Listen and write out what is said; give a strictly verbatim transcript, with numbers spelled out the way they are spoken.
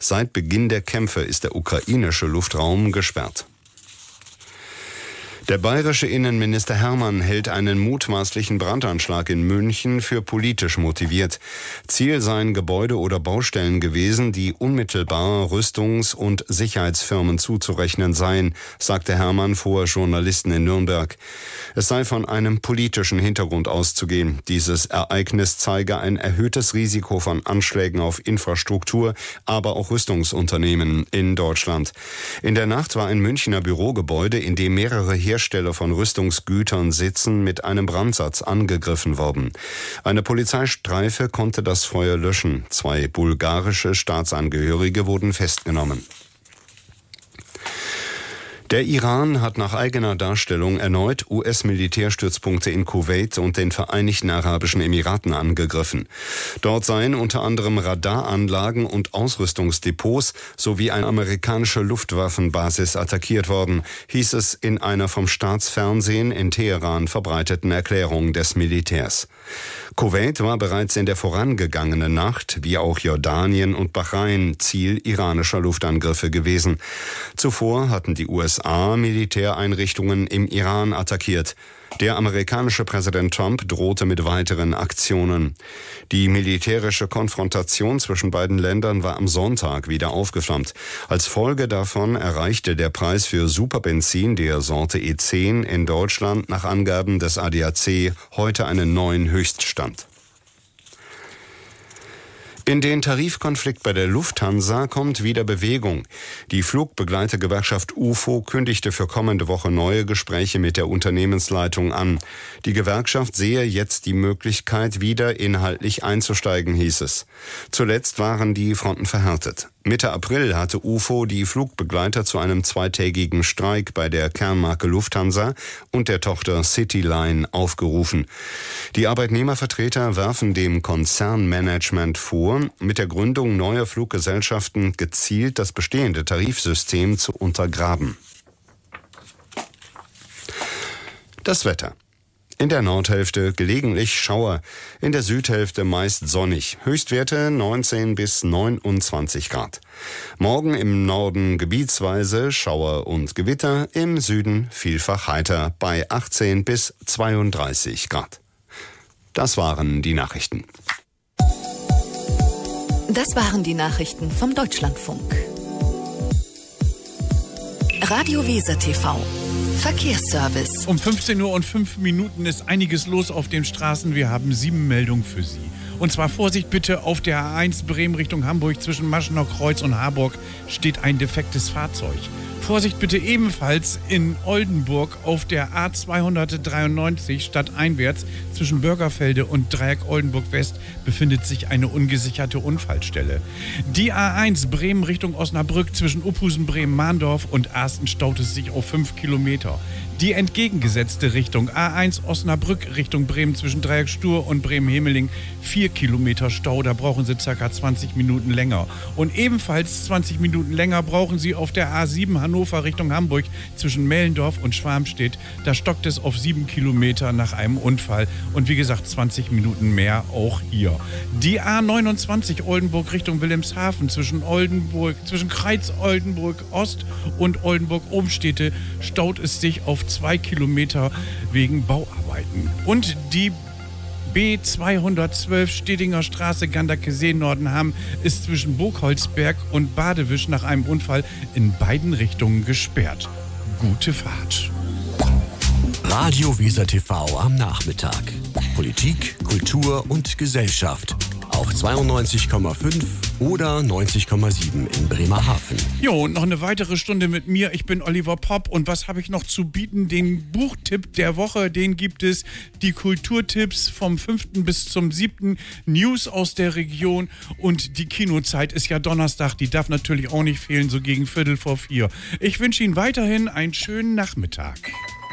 Seit Beginn der Kämpfe ist der ukrainische Luftraum gesperrt. Der bayerische Innenminister Hermann hält einen mutmaßlichen Brandanschlag in München für politisch motiviert. Ziel seien Gebäude oder Baustellen gewesen, die unmittelbar Rüstungs- und Sicherheitsfirmen zuzurechnen seien, sagte Hermann vor Journalisten in Nürnberg. Es sei von einem politischen Hintergrund auszugehen. Dieses Ereignis zeige ein erhöhtes Risiko von Anschlägen auf Infrastruktur, aber auch Rüstungsunternehmen in Deutschland. In der Nacht war ein Münchner Bürogebäude, in dem mehrere Hersteller von Rüstungsgütern sitzen, mit einem Brandsatz angegriffen worden. Eine Polizeistreife konnte das Feuer löschen. Zwei bulgarische Staatsangehörige wurden festgenommen. Der Iran hat nach eigener Darstellung erneut U S-Militärstützpunkte in Kuwait und den Vereinigten Arabischen Emiraten angegriffen. Dort seien unter anderem Radaranlagen und Ausrüstungsdepots sowie eine amerikanische Luftwaffenbasis attackiert worden, hieß es in einer vom Staatsfernsehen in Teheran verbreiteten Erklärung des Militärs. Kuwait war bereits in der vorangegangenen Nacht, wie auch Jordanien und Bahrain, Ziel iranischer Luftangriffe gewesen. Zuvor hatten die U S A Militäreinrichtungen im Iran attackiert. Der amerikanische Präsident Trump drohte mit weiteren Aktionen. Die militärische Konfrontation zwischen beiden Ländern war am Sonntag wieder aufgeflammt. Als Folge davon erreichte der Preis für Superbenzin der Sorte E zehn in Deutschland nach Angaben des A D A C heute einen neuen Höchststand. In den Tarifkonflikt bei der Lufthansa kommt wieder Bewegung. Die Flugbegleitergewerkschaft U F O kündigte für kommende Woche neue Gespräche mit der Unternehmensleitung an. Die Gewerkschaft sehe jetzt die Möglichkeit, wieder inhaltlich einzusteigen, hieß es. Zuletzt waren die Fronten verhärtet. Mitte April hatte U F O die Flugbegleiter zu einem zweitägigen Streik bei der Kernmarke Lufthansa und der Tochter Cityline aufgerufen. Die Arbeitnehmervertreter werfen dem Konzernmanagement vor, mit der Gründung neuer Fluggesellschaften gezielt das bestehende Tarifsystem zu untergraben. Das Wetter. In der Nordhälfte gelegentlich Schauer, in der Südhälfte meist sonnig. Höchstwerte neunzehn bis neunundzwanzig Grad. Morgen im Norden gebietsweise Schauer und Gewitter, im Süden vielfach heiter bei achtzehn bis zweiunddreißig Grad. Das waren die Nachrichten. Das waren die Nachrichten vom Deutschlandfunk. Radio Weser T V. Verkehrsservice. Um fünfzehn Uhr und fünf Minuten ist einiges los auf den Straßen. Wir haben sieben Meldungen für Sie. Und zwar Vorsicht bitte, auf der A eins Bremen Richtung Hamburg zwischen Maschenau Kreuz und Harburg steht ein defektes Fahrzeug. Vorsicht bitte ebenfalls in Oldenburg auf der A zweihundertdreiundneunzig stadteinwärts zwischen Bürgerfelde und Dreieck Oldenburg West befindet sich eine ungesicherte Unfallstelle. Die A eins Bremen Richtung Osnabrück zwischen Uphusen, Bremen, Mahndorf und Arsten staut es sich auf fünf Kilometer. Die entgegengesetzte Richtung A eins Osnabrück Richtung Bremen zwischen Dreieck Stur und Bremen-Hemeling vier Kilometer Stau, da brauchen Sie ca. zwanzig Minuten länger. Und ebenfalls zwanzig Minuten länger brauchen Sie auf der A sieben Hannover Richtung Hamburg zwischen Mellendorf und Schwarmstedt. Da stockt es auf sieben Kilometer nach einem Unfall und wie gesagt zwanzig Minuten mehr auch hier. Die A neunundzwanzig Oldenburg Richtung Wilhelmshaven zwischen Oldenburg, zwischen Kreiz Oldenburg Ost und Oldenburg Obenstedte staut es sich auf zwei Kilometer wegen Bauarbeiten. Und die B zweihundertzwölf Stedinger Straße Ganderkesee Nordenham ist zwischen Burgholzberg und Badewisch nach einem Unfall in beiden Richtungen gesperrt. Gute Fahrt. Radio Weser T V am Nachmittag. Politik, Kultur und Gesellschaft. Auf zweiundneunzig Komma fünf oder neunzig Komma sieben in Bremerhaven. Jo, und noch eine weitere Stunde mit mir. Ich bin Oliver Popp und was habe ich noch zu bieten? Den Buchtipp der Woche, den gibt es. Die Kulturtipps vom fünften bis zum siebten News aus der Region und die Kinozeit ist ja Donnerstag. Die darf natürlich auch nicht fehlen, so gegen Viertel vor vier. Ich wünsche Ihnen weiterhin einen schönen Nachmittag.